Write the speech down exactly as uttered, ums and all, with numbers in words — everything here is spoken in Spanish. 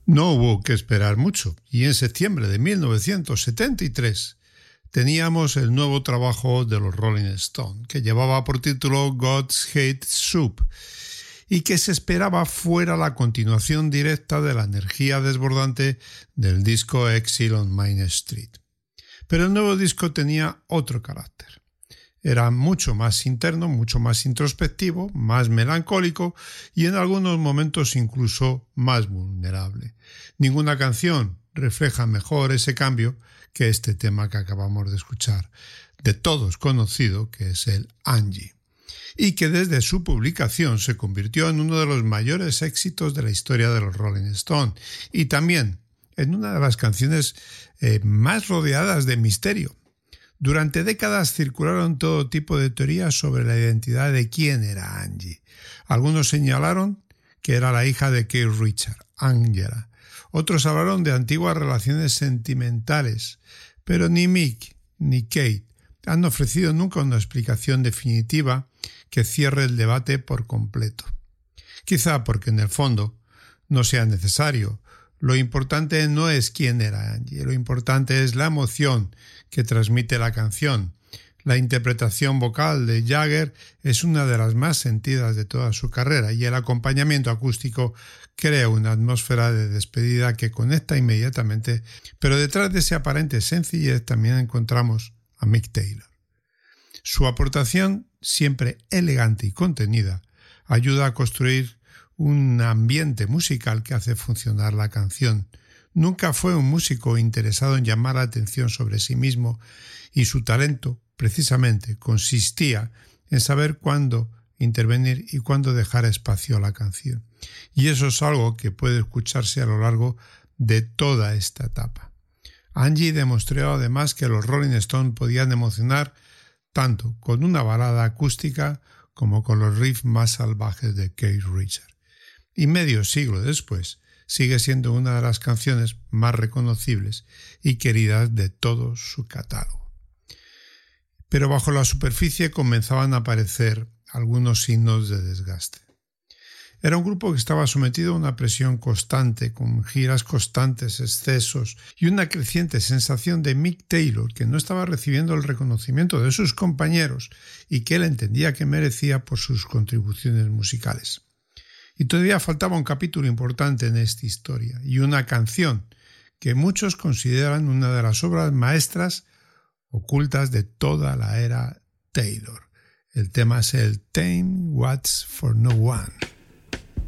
No hubo que esperar mucho, y en septiembre de mil novecientos setenta y tres teníamos el nuevo trabajo de los Rolling Stones, que llevaba por título God's Hate Soup, y que se esperaba fuera la continuación directa de la energía desbordante del disco Exile on Main Street. Pero el nuevo disco tenía otro carácter. Era mucho más interno, mucho más introspectivo, más melancólico y en algunos momentos incluso más vulnerable. Ninguna canción refleja mejor ese cambio que este tema que acabamos de escuchar, de todos conocido, que es el Angie, y que desde su publicación se convirtió en uno de los mayores éxitos de la historia de los Rolling Stones y también en una de las canciones eh, más rodeadas de misterio. Durante décadas circularon todo tipo de teorías sobre la identidad de quién era Angie. Algunos señalaron que era la hija de Keith Richards, Angela. Otros hablaron de antiguas relaciones sentimentales, pero ni Mick ni Kate han ofrecido nunca una explicación definitiva que cierre el debate por completo. Quizá porque en el fondo no sea necesario. Lo importante no es quién era Angie, lo importante es la emoción que transmite la canción. La interpretación vocal de Jagger es una de las más sentidas de toda su carrera y el acompañamiento acústico crea una atmósfera de despedida que conecta inmediatamente, pero detrás de esa aparente sencillez también encontramos a Mick Taylor. Su aportación, siempre elegante y contenida, ayuda a construir un ambiente musical que hace funcionar la canción. Nunca fue un músico interesado en llamar la atención sobre sí mismo y su talento, precisamente, consistía en saber cuándo intervenir y cuándo dejar espacio a la canción. Y eso es algo que puede escucharse a lo largo de toda esta etapa. Angie demostró además que los Rolling Stones podían emocionar tanto con una balada acústica como con los riffs más salvajes de Keith Richards. Y medio siglo después sigue siendo una de las canciones más reconocibles y queridas de todo su catálogo. Pero bajo la superficie comenzaban a aparecer algunos signos de desgaste. Era un grupo que estaba sometido a una presión constante, con giras constantes, excesos y una creciente sensación de Mick Taylor, que no estaba recibiendo el reconocimiento de sus compañeros y que él entendía que merecía por sus contribuciones musicales. Y todavía faltaba un capítulo importante en esta historia y una canción que muchos consideran una de las obras maestras ocultas de toda la era Taylor. El tema es el Time Waits for No One.